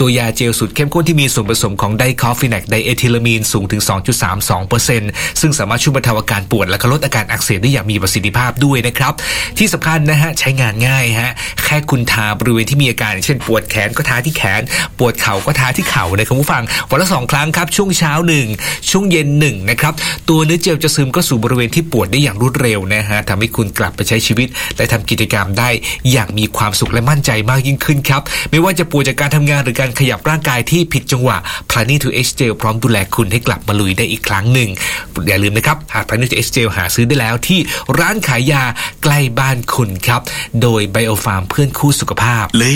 ตัวยาเจลสูตรเข้มข้นที่มีส่วนผสมของไดคอฟินักไดเอทิลามีนสูงถึง 2.32% ซึ่งสามารถช่วยบรรเทาอาการปวดและลดอาการอักเสบได้อย่างมีประสิทธิภาพด้วยนะครับที่สำคัญนะฮะใช้งานง่ายฮะแค่คุณทาบริเวณที่มีอาการเช่นปวดแขนก็ทาที่แขนปวดเข่าก็ทาที่เข่านะครับผู้ฟังวันละ2ครั้งครับช่วงเช้า1ช่วงเย็น1นะครับตัวเนื้อเจลจะซึมเข้าสู่บริเวณที่ปวดได้อย่างรวดเร็วนะฮะทำให้คุณกลับไปใช้ชีวิตและทำกิจกรรมได้อย่างมีความสุขและมั่นใจมากยิ่งขึ้นครับไม่ว่าจะปวดจากการทำงานหรือการขยับร่างกายที่ผิดจังหวะ Planet to X Gel พร้อมดูแลคุณให้กลับมาลุยได้อีกครั้งหนึ่งอย่าลืมนะครับหาก Planet to X Gel หาซื้อได้แล้วที่ร้านขายยาใกล้บ้านคุณครับโดย Biofarm เพื่อนคู่สุขภาพ